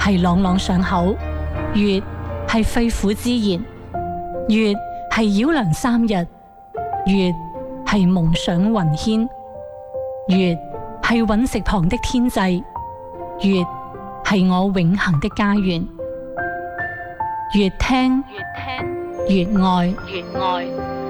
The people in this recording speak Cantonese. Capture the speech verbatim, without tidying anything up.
係朗朗上口，粵係肺腑之言，粵係繞梁三日，粵係夢想雲牽，粵係隕石旁的天際，粵係我永恆的家園。越聽越愛，越愛。